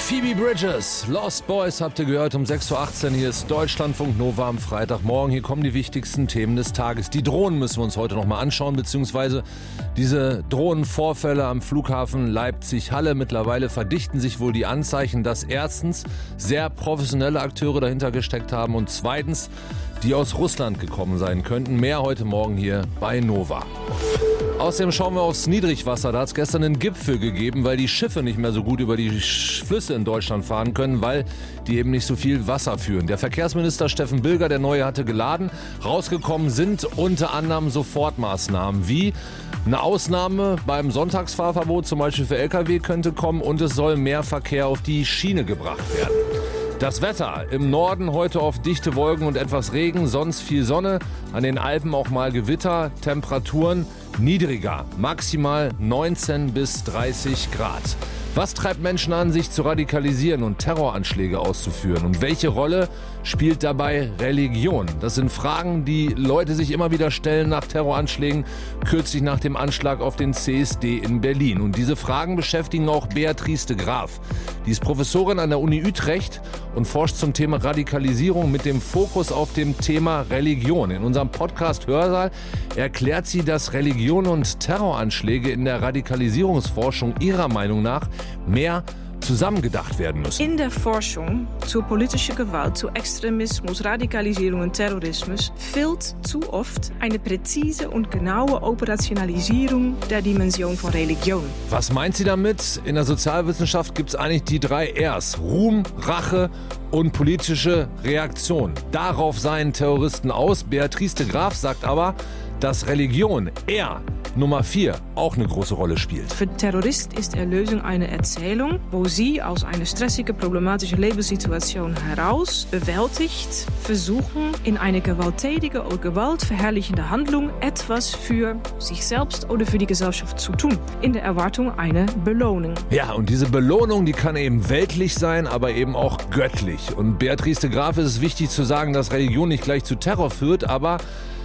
Phoebe Bridgers, Lost Boys habt ihr gehört um 6.18 Uhr. Hier ist Deutschlandfunk Nova am Freitagmorgen. Hier kommen die wichtigsten Themen des Tages. Die Drohnen müssen wir uns heute nochmal anschauen, beziehungsweise diese Drohnenvorfälle am Flughafen Leipzig-Halle. Mittlerweile verdichten sich wohl die Anzeichen, dass erstens sehr professionelle Akteure dahinter gesteckt haben und zweitens die aus Russland gekommen sein könnten. Mehr heute Morgen hier bei Nova. Außerdem schauen wir aufs Niedrigwasser. Da hat es gestern einen Gipfel gegeben, weil die Schiffe nicht mehr so gut über die Flüsse in Deutschland fahren können, weil die eben nicht so viel Wasser führen. Der Verkehrsminister Steffen Bilger, der Neue, hatte geladen. Rausgekommen sind unter anderem Sofortmaßnahmen wie eine Ausnahme beim Sonntagsfahrverbot, zum Beispiel für Lkw, könnte kommen und es soll mehr Verkehr auf die Schiene gebracht werden. Das Wetter: im Norden heute oft dichte Wolken und etwas Regen, sonst viel Sonne, an den Alpen auch mal Gewitter, Temperaturen niedriger, maximal 19 bis 30 Grad. Was treibt Menschen an, sich zu radikalisieren und Terroranschläge auszuführen? Und welche Rolle spielt dabei Religion? Das sind Fragen, die Leute sich immer wieder stellen nach Terroranschlägen, kürzlich nach dem Anschlag auf den CSD in Berlin. Und diese Fragen beschäftigen auch Beatrice de Graaf. Die ist Professorin an der Uni Utrecht und forscht zum Thema Radikalisierung mit dem Fokus auf dem Thema Religion. In unserem Podcast Hörsaal erklärt sie, dass Religion und Terroranschläge in der Radikalisierungsforschung ihrer Meinung nach mehr zusammengedacht werden müssen. In der Forschung zur politischen Gewalt, zu Extremismus, Radikalisierung und Terrorismus fehlt zu oft eine präzise und genaue Operationalisierung der Dimension von Religion. Was meint sie damit? In der Sozialwissenschaft gibt es eigentlich die 3 Rs: Ruhm, Rache und politische Reaktion. Darauf seien Terroristen aus. Beatrice de Graaf sagt aber, dass Religion eher Nummer 4 auch eine große Rolle spielt. Für Terrorist ist Erlösung eine Erzählung, wo sie aus einer stressigen, problematischen Lebenssituation heraus bewältigt versuchen, in eine gewalttätige oder gewaltverherrlichende Handlung etwas für sich selbst oder für die Gesellschaft zu tun, in der Erwartung einer Belohnung. Ja, und diese Belohnung, die kann eben weltlich sein, aber eben auch göttlich. Und Beatrice de Graaf ist es wichtig zu sagen, dass Religion nicht gleich zu Terror führt, aber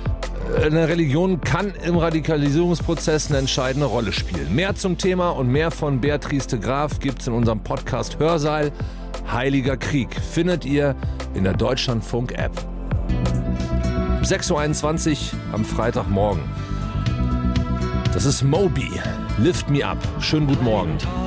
eine Religion kann im Radikalisierungsprozess eine entscheidende Rolle spielen. Mehr zum Thema und mehr von Beatrice de Graaf gibt's in unserem Podcast Hörsaal. Heiliger Krieg findet ihr in der Deutschlandfunk-App. 6.21 Uhr am Freitagmorgen. Das ist Moby. Lift Me Up. Schönen guten Morgen.